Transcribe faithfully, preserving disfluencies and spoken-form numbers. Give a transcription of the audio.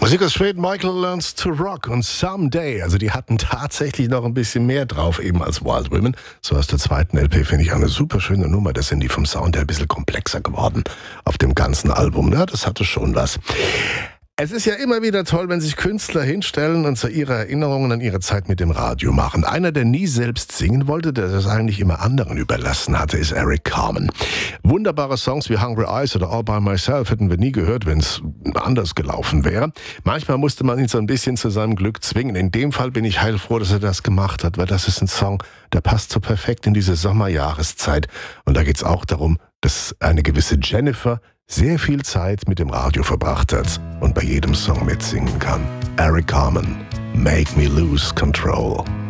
Musik aus Schweden, Michael Learns to Rock und Someday. Also die hatten tatsächlich noch ein bisschen mehr drauf, eben als Wild Women. So aus der zweiten L P finde ich auch eine super schöne Nummer. Das sind die vom Sound her ein bisschen komplexer geworden auf dem ganzen Album. Ja, das hatte schon was. Es ist ja immer wieder toll, wenn sich Künstler hinstellen und zu ihrer Erinnerungen an ihre Zeit mit dem Radio machen. Einer, der nie selbst singen wollte, der das eigentlich immer anderen überlassen hatte, ist Eric Carmen. Wunderbare Songs wie Hungry Eyes oder All By Myself hätten wir nie gehört, wenn es anders gelaufen wäre. Manchmal musste man ihn so ein bisschen zu seinem Glück zwingen. In dem Fall bin ich heilfroh, dass er das gemacht hat, weil das ist ein Song, der passt so perfekt in diese Sommerjahreszeit. Und da geht es auch darum, dass eine gewisse Jennifer sehr viel Zeit mit dem Radio verbracht hat und bei jedem Song mitsingen kann. Eric Carmen, Make Me Lose Control.